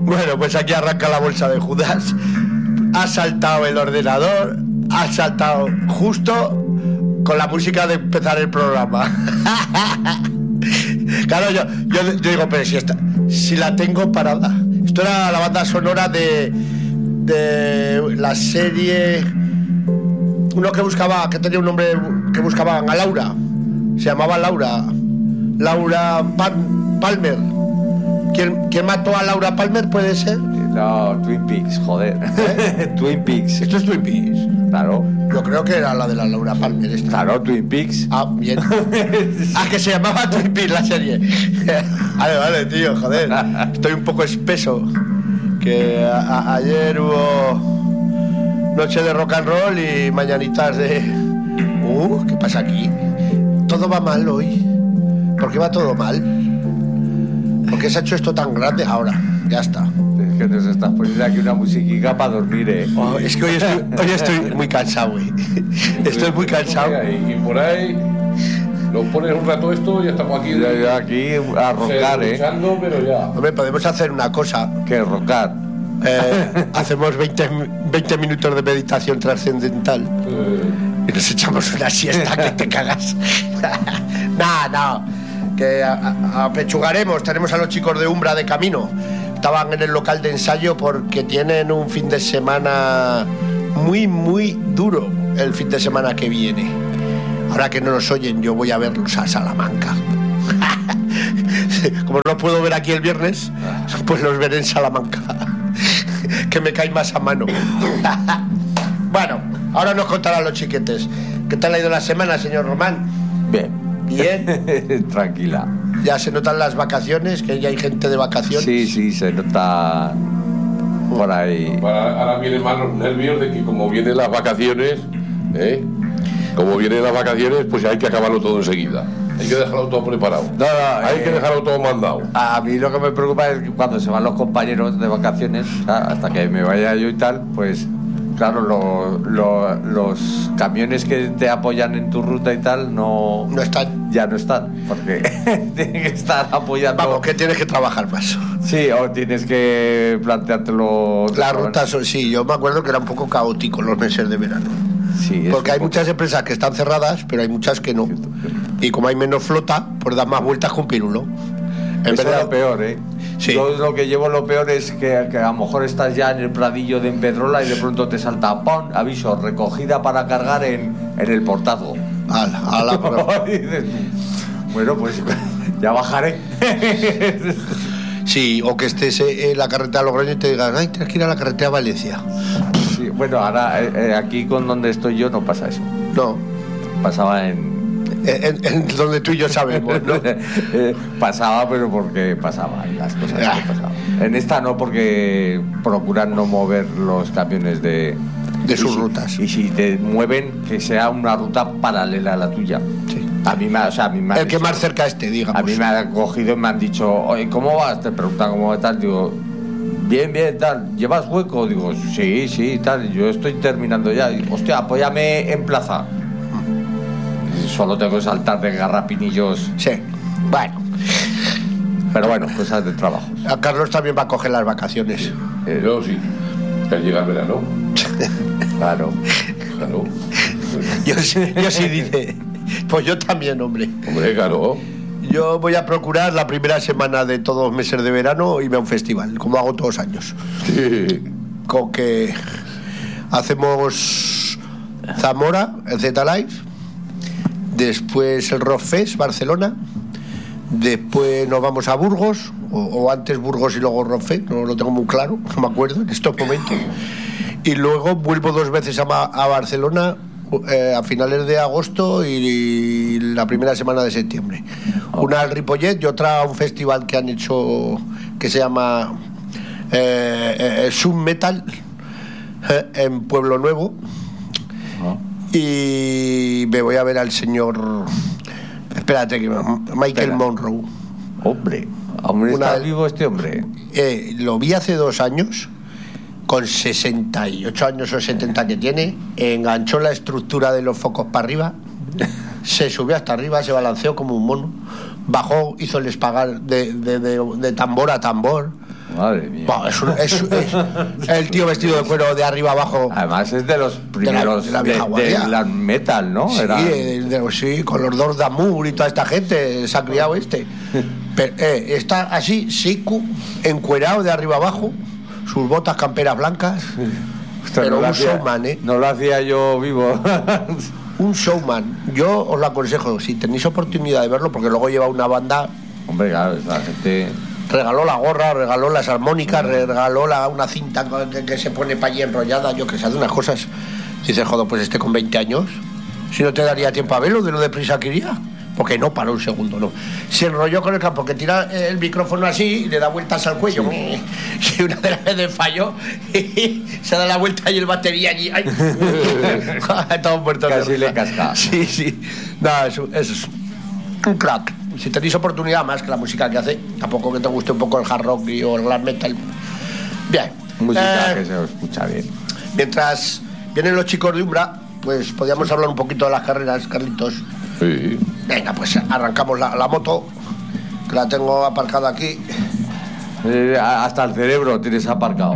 Bueno, pues aquí arranca la bolsa de Judas. Ha saltado el ordenador, ha saltado justo con la música de empezar el programa. Claro, yo digo, pero si la tengo parada. Esto era la banda sonora de la serie. Uno que tenía un nombre que buscaban a Laura. Se llamaba Laura Palmer. ¿Quién mató a Laura Palmer? ¿Puede ser? No, Twin Peaks, joder. Twin Peaks. ¿Esto es Twin Peaks? Claro. Yo creo que era la de la Laura Palmer esta. Claro, Twin Peaks. Ah, bien. Que se llamaba Twin Peaks la serie. Vale, tío, joder. Estoy un poco espeso. Que ayer hubo noche de rock and roll y mañanitas de... ¿qué pasa aquí? Todo va mal hoy. ¿Por qué va todo mal? ¿Por qué se ha hecho esto tan grande ahora? Ya está. Es que nos estás poniendo aquí una musiquica para dormir, Es que hoy estoy muy cansado, güey. Estoy muy cansado. Y por ahí nos pones un rato esto y ya estamos aquí. Ya aquí a roncar, luchando, pero ya. Hombre, podemos hacer una cosa. ¿Qué roncar? Hacemos 20 minutos de meditación trascendental. Y nos echamos una siesta que te cagas. No. Que apechugaremos. Tenemos a los chicos de Umbra de camino. Estaban en el local de ensayo porque tienen un fin de semana muy, muy duro el fin de semana que viene. Ahora que no nos oyen, yo voy a verlos a Salamanca. Como no puedo ver aquí el viernes, pues los veré en Salamanca. Que me cae más a mano. Bueno, ahora nos contarán los chiquetes. ¿Qué tal ha ido la semana, señor Román? Bien. Tranquila. Ya se notan las vacaciones, que ya hay gente de vacaciones. Sí, se nota por ahí. Ahora vienen más los nervios de que como vienen las vacaciones, pues hay que acabarlo todo enseguida. Hay que dejarlo todo preparado. Hay que dejarlo todo mandado. A mí lo que me preocupa es que cuando se van los compañeros de vacaciones, hasta que me vaya yo y tal, pues claro, los camiones que te apoyan en tu ruta y tal no están. Ya no están, porque tienen que estar apoyando. Vamos, que tienes que trabajar más. Sí, o tienes que planteártelo. Las rutas, sí, yo me acuerdo que era un poco caótico los meses de verano. Sí, porque hay muchas empresas que están cerradas, pero hay muchas que no. Y como hay menos flota, pues das más vueltas con pirulo. En verdad, lo peor, Sí. Yo lo que llevo lo peor es que a lo mejor estás ya en el pradillo de Empedrola y de pronto te salta ¡pum! Aviso, recogida para cargar en el portazo. Bueno, pues ya bajaré. Sí, o que estés en la carretera de Logroño y te digan, ay, tienes que ir a la carretera de Valencia. Sí, bueno, ahora aquí con donde estoy yo no pasa eso. No. Pasaba en donde tú y yo sabemos, ¿no? Pasaba, pero porque pasaba, las cosas que pasaban. En esta no, porque procuran no mover los camiones de sus rutas. Y si te mueven, que sea una ruta paralela a la tuya. Sí. A mí me el que más cerca esté, digamos. A mí me han cogido y me han dicho, oye, ¿cómo vas? Te preguntan cómo va tal, digo, bien, tal. ¿Llevas hueco? Digo, sí, tal. Yo estoy terminando ya. Digo, hostia, apóyame en plaza. Solo tengo que saltar de garrapinillos. Sí, bueno. Pero bueno, cosas de trabajo. A Carlos también va a coger las vacaciones. Yo sí. Que llega el verano. Claro. Yo sí dice. Pues yo también, hombre. Hombre, claro. Yo voy a procurar la primera semana de todos los meses de verano irme a un festival, como hago todos los años. Sí. Con que hacemos Zamora, el Z-Live, después el Rock Fest, Barcelona, después nos vamos a Burgos, o antes Burgos y luego Rock Fest, no lo tengo muy claro, no me acuerdo en estos momentos, y luego vuelvo 2 veces a Barcelona a finales de agosto y la primera semana de septiembre. Una al Ripollet y otra a un festival que han hecho que se llama Submetal en Pueblo Nuevo. Y me voy a ver al señor, espérate, Michael Monroe. Hombre, ¿está vivo este hombre? Lo vi hace 2 años, con 68 años o 70 que tiene, enganchó la estructura de los focos para arriba, se subió hasta arriba, se balanceó como un mono, bajó, hizo el espagar de tambor a tambor, Madre mía. Bah, es el tío vestido de cuero de arriba abajo. Además es de los primeros de la vieja guardia. de la metal, ¿no? Sí, sí, con los Lord Damour y toda esta gente se ha criado este. Pero, está así, Siku, encuerado de arriba abajo, sus botas camperas blancas. Ostras, pero no un showman, ¿eh? No lo hacía yo vivo. Un showman. Yo os lo aconsejo, si tenéis oportunidad de verlo, porque luego lleva una banda. Hombre, claro, esa gente. Regaló la gorra, regaló las armónicas, regaló una cinta que se pone para allí enrollada, yo que sé, hace unas cosas. Dices, joder, pues con 20 años, si no te daría tiempo a verlo de lo deprisa que iría. Porque no paró un segundo, no. Se enrolló con el campo, que tira el micrófono así y le da vueltas al cuello. Si una de las veces falló, se da la vuelta y el batería allí. ¡Ay! Todo muerto. Casi le casca. Sí, sí. Nada, es un crack. Si tenéis oportunidad, más que la música que hace, tampoco que te guste un poco el hard rock o el glam metal. Bien. Música que se escucha bien. Mientras vienen los chicos de Umbra, pues podríamos hablar un poquito de las carreras, Carlitos. Sí. Venga, pues arrancamos la moto, que la tengo aparcada aquí. Hasta el cerebro tienes aparcado.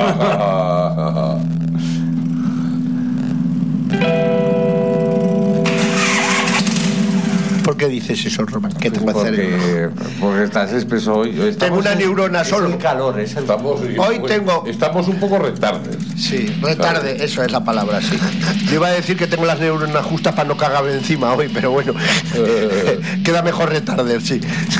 ¿Por qué dices eso, Román? ¿Qué tengo que hacer? Porque estás espeso hoy. Tengo una neurona solo. Es el calor, es el Estamos un poco retardes. Sí, retarde, eso es la palabra, sí. Yo iba a decir que tengo las neuronas justas para no cagarme encima hoy, pero bueno, queda mejor retarder, sí.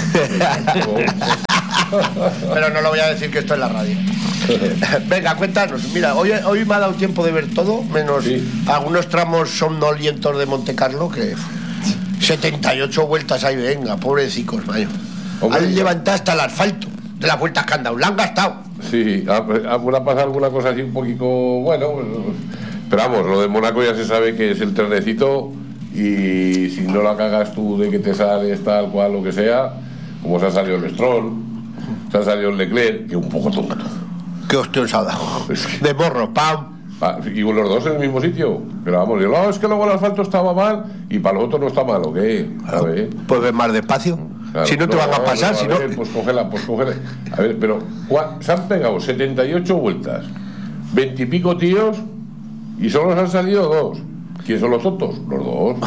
Pero no lo voy a decir, que esto es la radio. Venga, cuéntanos. Mira, hoy me ha dado tiempo de ver todo, menos algunos tramos somnolientos de Monte Carlo, que 78 vueltas ahí, venga, pobrecicos, mayo. Han levantado hasta el asfalto de las vueltas que han dado, la han gastado. Sí, ha pasado alguna cosa así un poquito, bueno, pero vamos, lo de Mónaco ya se sabe que es el trenecito, y si no la cagas tú de que te sales tal cual, lo que sea, como se ha salido el Stroll, se ha salido el Leclerc, que es un poco tonto. ¿Qué hostia se ha dado? De morro, pam. Y los dos en el mismo sitio. Pero vamos, no, es que luego el asfalto estaba mal y para los otros no está mal, ¿o qué? Claro, pues ves más despacio. Claro, si no te van a pasar, si no. Pues cógela. A ver, pero se han pegado 78 vueltas, 20 y pico tíos, y solo se han salido dos. ¿Quiénes son los tontos? Los dos.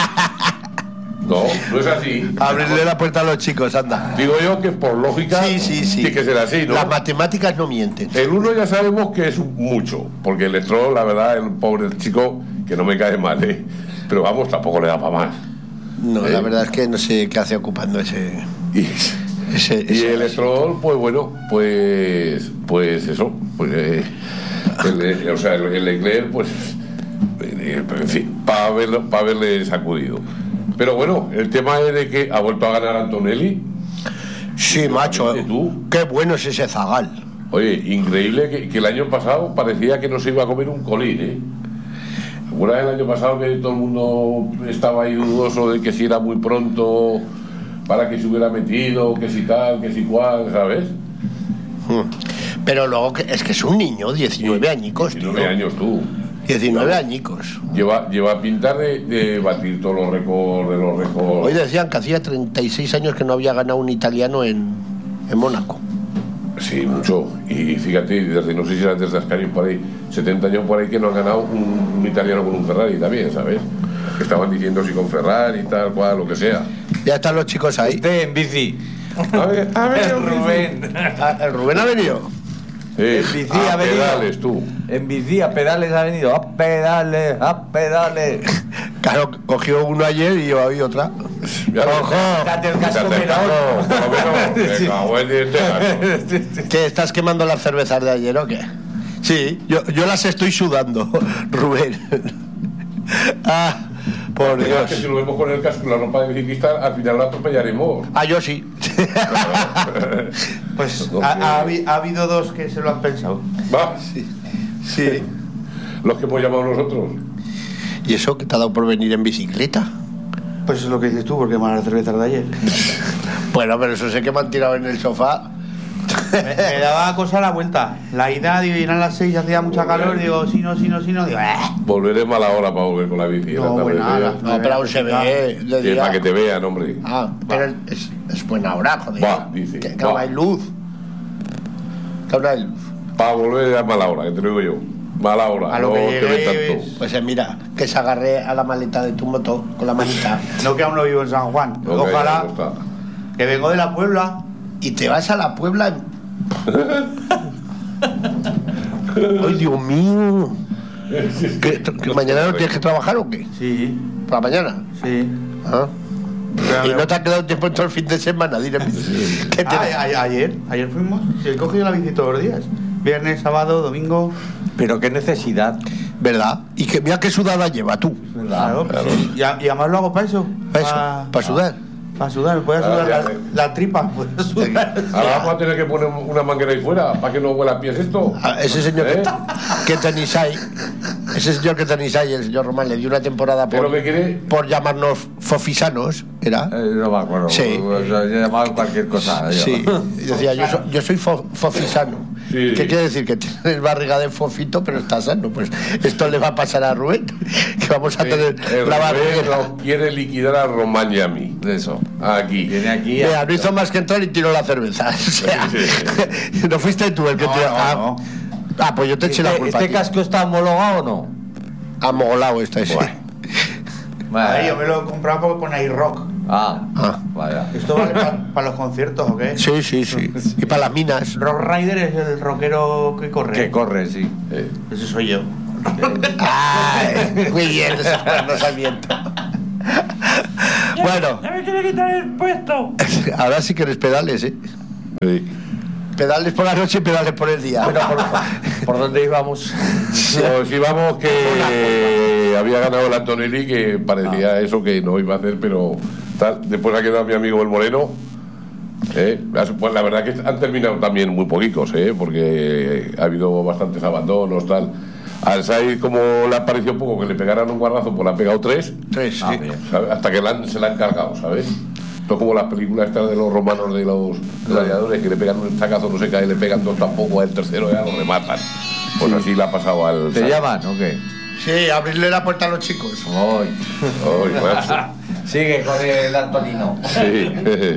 No es así. Abrirle la puerta a los chicos, anda. Digo yo que por lógica tiene que ser así, ¿no? Las matemáticas no mienten. El uno ya sabemos que es mucho, porque el Stroll, la verdad, el pobre chico, que no me cae mal, pero vamos, tampoco le da para más. No, la verdad es que no sé qué hace ocupando ese... Y el Stroll, pues bueno, pues eso, pues o sea, el Leclerc, pues en fin, para haberle sacudido. Pero bueno, el tema es de que ha vuelto a ganar Antonelli. Sí, macho, qué bueno es ese zagal. Oye, increíble que el año pasado parecía que no se iba a comer un colín, ¿Recuerdas el año pasado que todo el mundo estaba ahí dudoso de que si era muy pronto para que se hubiera metido, que si tal, que si cual, ¿sabes? Pero luego es que es un niño, 19 añicos, 19 años tú. 19 añicos. Lleva a pintar de batir todos los récords de los récords. Hoy decían que hacía 36 años que no había ganado un italiano en Mónaco. Sí, mucho. Y fíjate, desde no sé si eran desde Ascari por ahí, 70 años por ahí que no han ganado un italiano con un Ferrari también, ¿sabes? Que estaban diciendo si con Ferrari, tal cual, lo que sea. Ya están los chicos ahí. En bici. A ver, Rubén. ¿El Rubén ha venido? En bici ha venido. Pedales, tú. En bici, a pedales ha venido. A pedales. Claro, cogió uno ayer y yo había otra. ¡Ojo! Date el casco ¿Qué, estás quemando las cervezas de ayer o qué? Sí, yo las estoy sudando, Rubén. Por Dios. Que si lo vemos con el casco y la ropa de biciclista, al final lo atropellaremos. Yo sí. Pues ha habido dos que se lo han pensado. ¿Va? Sí. Los que hemos llamado nosotros. ¿Y eso que te ha dado por venir en bicicleta? Pues es lo que dices tú, porque quemar las cervezas de ayer. Bueno, pero eso sé que me han tirado en el sofá. Me daba cosa la vuelta. La ida, digo, eran las 6, hacía mucha calor, digo, si no, digo, Volveré mala hora para volver con la bici. No, pero aún se ve. Para que te vean, hombre. Pero es buena hora, joder. Dice. Que no hay luz. Está una luz. Para volver a mala hora, que te lo digo yo. Mala hora, A lo no que te ve llegues. tanto. Pues mira, que se agarre a la maleta de tu moto con la manita No, que aún no vivo en San Juan. No, que Ojalá. no está. Que vengo de la Puebla. y te vas a la Puebla. ¡Ay, Dios mío! ¿Que mañana no tienes que trabajar o qué? Sí, ¿Para mañana? sí. ¿Ah? ¿Y no te ha quedado tiempo en todo el fin de semana? Dile, ¿qué tienes? Ayer fuimos. He cogido la bici todos los días. Viernes, sábado, domingo. Pero qué necesidad. ¿Verdad? Y que mira qué sudada lleva tú. Claro, claro. sí. Y además lo hago para eso. ¿Para eso? ¿Para sudar? Para sudar, me puede sudar ya, la tripa. Puede sudar. Ahora vamos a tener que poner una manguera ahí fuera para que no huela a pies esto. A ese señor ¿Eh? que tenéis ahí, ese señor que tenéis ahí, el señor Román, le dio una temporada Pero que quiere. por llamarnos fofisanos, ¿era? No me acuerdo. Sí. O sea, yo llamaba cualquier cosa. yo. Sí, y decía, yo soy fofisano. Sí. ¿Qué quiere decir? Que tienes barriga de fofito, pero está sano. Pues esto le va a pasar a Rubén, que vamos a tener El la Rubén barriga. no quiere liquidar a Román y a mí. De eso. Aquí. Viene aquí. Mira, no hizo más que entrar y tiró la cerveza. O sea, no fuiste tú el que No, tiró. no. Ah, pues yo te eché la culpa. ¿Este a ti. casco está homologado o no? Amolado está ese. Bueno. Ahí, yo me lo he comprado porque pone ahí rock. Ah, Ah. vaya. ¿Esto vale para los conciertos o qué? Sí, sí, sí. Y para las minas. Rock Rider es el rockero que corre. Que corre, sí. Ese soy yo. Ay, muy bien, no sabimiento. Bueno, ¡Ya me quiere quitar el puesto! ahora sí que eres pedales, ¿eh? Sí. Pedales por la noche y pedales por el día. Bueno, ¿por dónde íbamos? Pues íbamos que había ganado el Antonelli, que parecía eso que no iba a hacer, pero tal. Después ha quedado mi amigo el Moreno. Pues la verdad que han terminado también muy poquitos, porque ha habido bastantes abandonos, tal. Al Saiz, como le ha parecido poco que le pegaran un guardazo, pues le ha pegado 3, Tres, Ah, sí. bien. ¿sabes? Hasta que se la han cargado, ¿sabes? Esto es como las películas estas de los romanos, de los gladiadores, que le pegan un estacazo, no se cae, le pegan 2 tampoco, al tercero ya lo rematan. Pues así le ha pasado al ¿Te Saiz. llaman o qué? Sí, abrirle la puerta a los chicos. Hoy. Ay, macho. Sigue con el Antonino. Sí.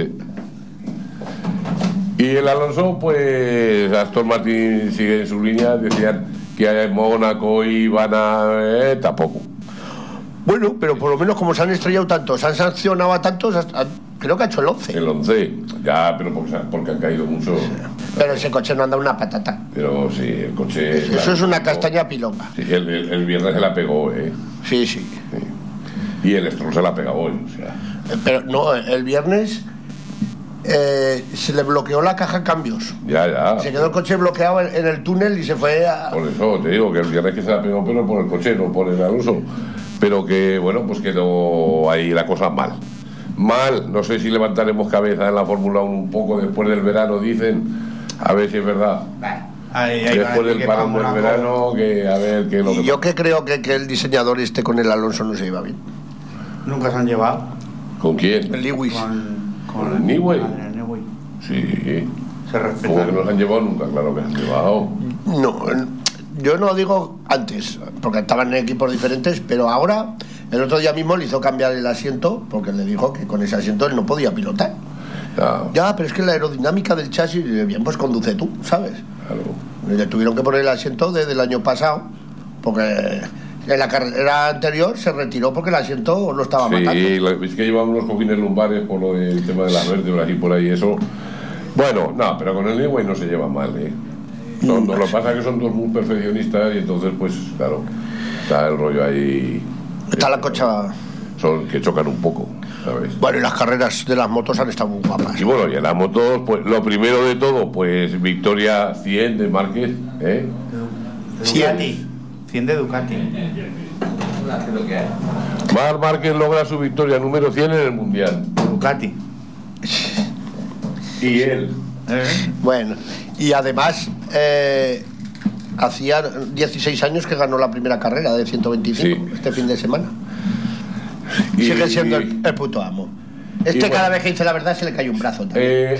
Y el Alonso, pues Aston Martin sigue en su línea, decían que en Mónaco iban a... tampoco. Bueno, pero por lo menos como se han estrellado tantos, se han sancionado a tantos, creo que ha hecho el 11. El 11, ya, pero porque han caído muchos. Pero ese coche no anda una patata. Pero sí, el coche... Eso claro, es una no. castaña pilonga. Sí, el viernes se la pegó, Sí, sí. Sí. Y el Stroll se la pegó hoy, o sea... Pero no, el viernes se le bloqueó la caja de cambios. Ya. Se quedó el coche bloqueado en el túnel y se fue a... Por eso te digo que el viernes que se la pegó, pero por el coche, no por el Alonso. Pero que, bueno, pues quedó ahí la cosa mal. Mal, no sé si levantaremos cabeza en la Fórmula 1 un poco después del verano, dicen. A ver si es verdad. Después del parón del verano, que a ver qué es lo que Y yo que creo que el diseñador este con el Alonso no se iba bien. Nunca se han llevado. ¿Con quién? El Lewis. Con el Newey. Con el Newey. Sí. Se Como que respetan. no se han llevado nunca, claro que se han llevado. No, yo no digo antes, porque estaban en equipos diferentes, pero ahora, el otro día mismo le hizo cambiar el asiento, porque le dijo que con ese asiento él no podía pilotar. Ya, Ya, pero es que la aerodinámica del chasis, bien, pues conduce tú, ¿sabes? claro. Y le tuvieron que poner el asiento desde el año pasado, porque en la carrera anterior se retiró porque el asiento lo estaba matando. Sí, es que llevamos los cojines lumbares por lo del tema de las vértebras y por ahí eso. Bueno, no, pero con el Newey no se lleva mal, lo que pasa es que son todos muy perfeccionistas y entonces, pues, claro, está el rollo ahí. Está la cocha... Son que chocan un poco, ¿sabes? Bueno, y las carreras de las motos han estado muy guapas. Y bueno, y en las motos, pues lo primero de todo, pues victoria 100 de Márquez, Ducati. 100 de Ducati. Marc Márquez logra su victoria número 100 en el Mundial. Ducati. Y él. Bueno, y además hacía 16 años que ganó la primera carrera de 125 Sí. este fin de semana. Y- Sigue siendo el puto amo. Este y bueno, cada vez que dice la verdad se le cae un brazo también.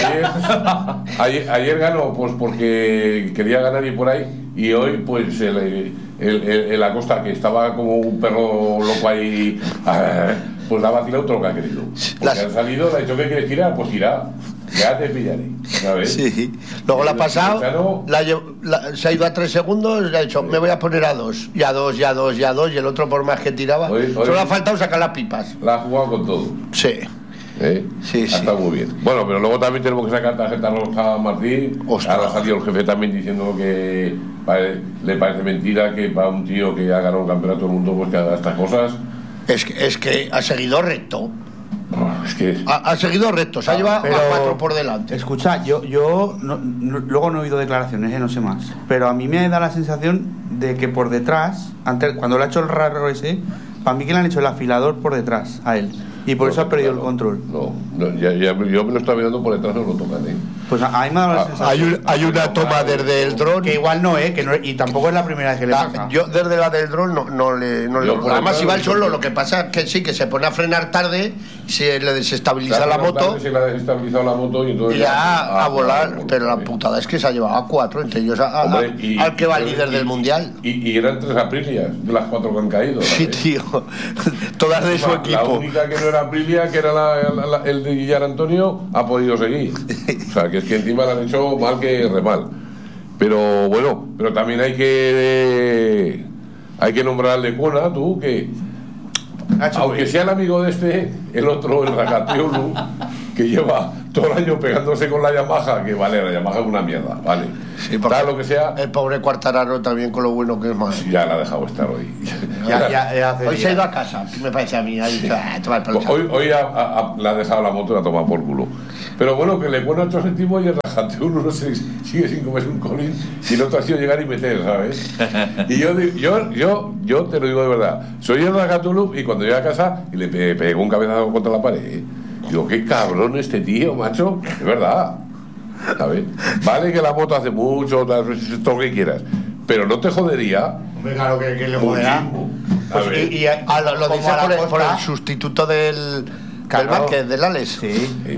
Ayer ganó pues porque quería ganar y por ahí, y hoy pues el Acosta, que estaba como un perro loco ahí, pues la ha vacilado todo lo que ha querido. Porque Las- han salido, le ha dicho que quieres tirar, pues tira. Ya te pillaré, ¿sabes? Sí. Luego la ha pasado, se ha ido a 3 segundos, le ha dicho, me voy a poner a 2, y a 2, y a 2, y a 2, y el otro por más que tiraba. Solo ha faltado sacar las pipas. La ha jugado con todo. Sí. Sí, ha estado muy bien. Bueno, pero luego también tenemos que sacar tarjeta roja a Martín. Ostras. Ahora ha salido el jefe también diciendo que le parece mentira que para un tío que ha ganado un campeonato del mundo pues que haga estas cosas. Es que ha seguido recto. Es que Ha seguido recto, se ha llevado pero- a 4 por delante. Escucha, yo luego no he oído declaraciones, no sé más. Pero a mí me da la sensación de que por detrás, antes, cuando le ha hecho el raro ese, para mí que le han hecho el afilador por detrás a él. Y por eso ha perdido el control. No, yo me lo estaba mirando por detrás, no lo tocan, Pues a mí me ha dado la sensación. Hay una toma desde el dron. Que igual no, que no, y tampoco es la primera vez que le pasa. Yo desde la del dron no le. Yo por Además, detrás iba él no solo, sé. lo que pasa es que sí, que se pone a frenar tarde, se le desestabiliza la moto. Se le ha desestabilizado la moto y entonces. Y ya a volar, bueno, pero la sí. putada es que se ha llevado a 4, entre ellos Hombre, al que va líder del mundial. Y eran 3 Aprilias de las 4 que han caído. Sí, ¿sabes? tío. Todas de su La equipo. única que no era Aprilia, que era el de Guillar Antonio, ha podido seguir. O sea, que es que encima le han hecho mal que re mal. Pero bueno, pero también hay que nombrar al Lecona, tú, que aunque sea el amigo de el otro, el Ragatiolu, que lleva todo el año pegándose con la Yamaha, que vale, la Yamaha es una mierda, vale. Sí, porque Tal lo que sea, el pobre Quartararo también con lo bueno que es más. ya la ha dejado estar hoy. Ya hace Hoy se ha días. ido a casa, me parece a mí. Ha dicho, toma el pelo. Hoy le ha dejado la moto y la ha tomado por culo. Pero bueno, que le pone 8 céntimos y el Ragatiolu no sé, sigue sin comerse un colín y el otro ha sido llegar y meter, ¿sabes? Y yo te lo digo de verdad, soy el Ragatiolu y cuando llegué a casa y le pegué un cabezazo contra la pared, digo, qué cabrón este tío, macho, es verdad, ¿sabes? Vale que la moto hace mucho, todo lo que quieras, pero no te jodería Hombre, claro que le joderá. muchísimo, Pues, ¿sabes? Lo como dice a la por el Costa. sustituto del Claro. Márquez, del Alex. Sí. Sí.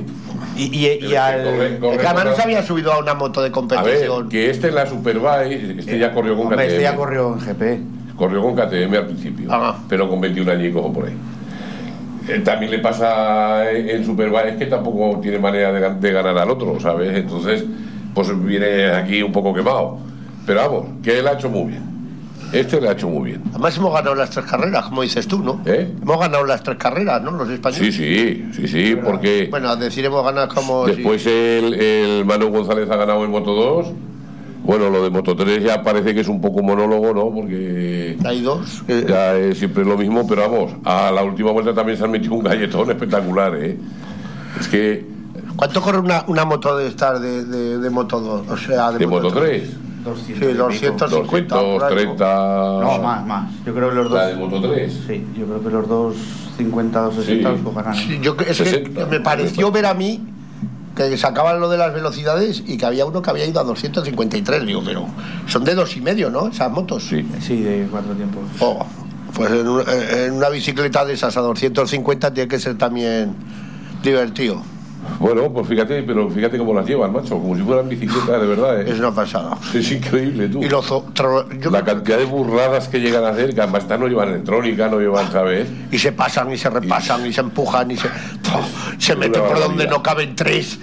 Y al. Corre, Es que además no corre. se había subido a una moto de A ver, competición. que este es la Superbike, ya corrió con Hombre, KTM. este ya corrió en GP. Corrió con KTM al principio, Ajá. pero con 21 añicos o por ahí. También le pasa en Superbike que tampoco tiene manera de ganar al otro, ¿sabes? Entonces, pues viene aquí un poco quemado. Pero vamos, que él ha hecho muy bien. Este le ha hecho muy bien. Además hemos ganado las 3 carreras, como dices tú, ¿no? Hemos ganado las 3 carreras, ¿no? Los españoles. Sí, porque Bueno, a decir hemos ganado como... después el Manu González ha ganado en Moto 2. Bueno, lo de Moto 3 ya parece que es un poco monólogo, ¿no? Porque Hay 2. ya es siempre lo mismo, pero vamos, a la última vuelta también se han metido un galletón espectacular, ¿eh? Es que ¿Cuánto corre una moto de estas de Moto 2? O sea, de Moto 3, 200. Sí, 250. por ahí, 230... No, más. Yo creo que los dos. La de Moto 3. Sí, yo creo que los 250, 260 Sí. los cogerán. Sí, es que 60. me pareció ver a mí que sacaban lo de las velocidades y que había uno que había ido a 253. Digo, pero son de 2,5, ¿no? Esas motos. Sí. Sí, de 4 tiempos. Oh, pues en una bicicleta de esas a 250 tiene que ser también divertido. Bueno, pues fíjate cómo las llevan, macho, como si fueran bicicletas de verdad, ¿eh? Es una pasada. Es increíble, tú. Y La cantidad de burradas que llegan a hacer, que además no llevan electrónica, no llevan, ¿sabes? y se pasan y se repasan y se empujan y se meten por donde no caben 3.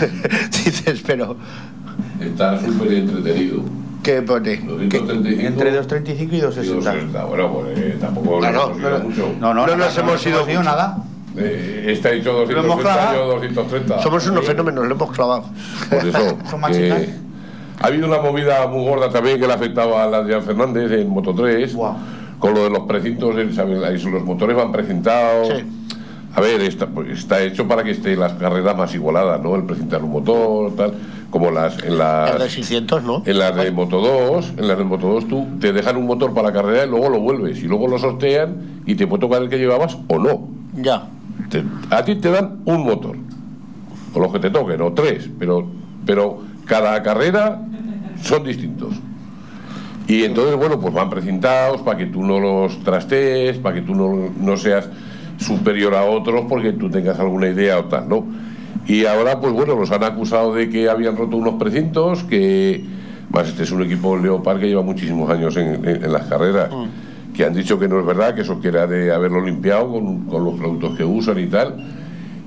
Dices, pero Está súper entretenido. ¿qué pone? 235. Entre 235 y 260. Bueno, pues tampoco Claro, nos hemos ido mucho. No nos hemos ido mucho. nada. Está hecho Lo hemos 230, clavado. yo 230. Somos unos fenómenos, lo hemos clavado. Por eso. Son máquinas. Ha habido una movida muy gorda también que le afectaba a Adrián Fernández en Moto 3. Guau. Con lo de los precintos, ¿sabes? Los motores van precintados. Sí. A ver, está hecho para que estén las carreras más igualadas, ¿no? El precintar un motor, tal, como en El de las 600, ¿no? en las de Moto 2, tú te dejan un motor para la carrera y luego lo vuelves y luego lo sortean y te puede tocar el que llevabas o no. Ya. A ti te dan un motor, o los que te toquen, o 3, pero cada carrera son distintos. Y entonces, bueno, pues van precintados para que tú no los trastees, para que tú no seas superior a otros porque tú tengas alguna idea o tal, ¿no? Y ahora, pues bueno, los han acusado de que habían roto unos precintos, que más este es un equipo Leopard que lleva muchísimos años en las carreras, que han dicho que no es verdad, que eso que era de haberlo limpiado con los productos que usan y tal.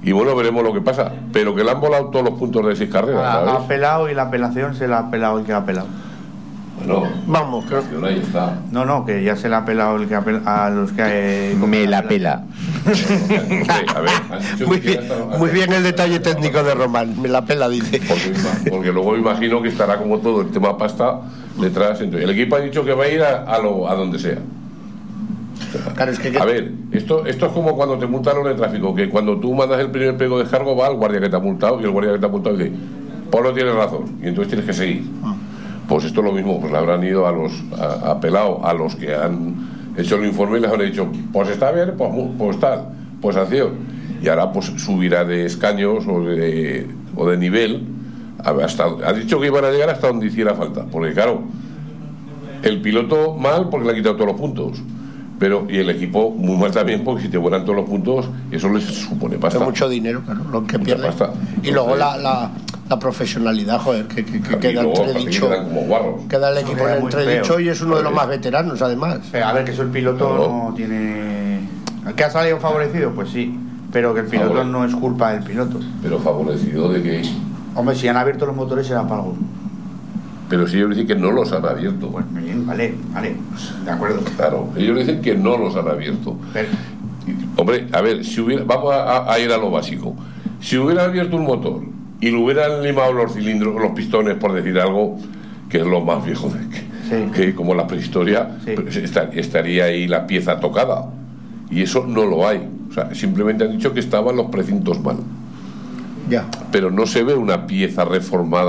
Y bueno, veremos lo que pasa. Pero que le han volado todos los puntos de 6 carreras, Ha ¿sabes? apelado y la apelación se la ha apelado el que ha apelado. Bueno, Vamos, creo. ahí está. No, que ya se le ha apelado el que a los que... Me la pela. A ver, han dicho Muy que bien, muy bien el detalle técnico de Román. Me la pela, dice. Porque luego me imagino que estará como todo el tema pasta detrás. Entonces, el equipo ha dicho que va a ir a donde sea. Claro, es que A ver, esto es como cuando te multaron en tráfico, que cuando tú mandas el primer pego de descargo va al guardia que te ha multado y el guardia que te ha multado dice, Polo tienes razón, y entonces tienes que seguir. Pues esto es lo mismo, pues le habrán ido a apelado a los que han hecho el informe y les habrán dicho, pues está bien, pues tal, pues acción. Y ahora pues subirá de escaños o de nivel, ha dicho que iban a llegar hasta donde hiciera falta, porque claro, el piloto mal porque le ha quitado todos los puntos. Pero, y el equipo muy mal también, porque si te vuelan todos los puntos, eso les supone pasta. es mucho dinero, claro, lo que Mucha pierde. pasta. Y luego Entonces, la profesionalidad, joder, que y queda luego, entredicho. quedan como guarros. Queda el equipo Queda en muy entredicho feo. y es uno de los más veteranos, además. A ver, que eso el piloto No. no tiene... ¿Que ha salido favorecido? Pues sí, pero que el piloto Favore- no es culpa del piloto. Pero favorecido de que... Hombre, si han abierto los motores será para algo. Pero si ellos dicen que no los han abierto. Pues bien, vale, de acuerdo. Claro, ellos dicen que no los han abierto. Pero, Hombre, a ver, si hubiera, vamos a ir a lo básico. Si hubiera abierto un motor y le hubieran limado los cilindros, los pistones, por decir algo, que es lo más viejo que como la prehistoria, Sí. pues estaría ahí la pieza tocada. Y eso no lo hay. O sea, simplemente han dicho que estaban los precintos mal. Ya. Pero no se ve una pieza reformada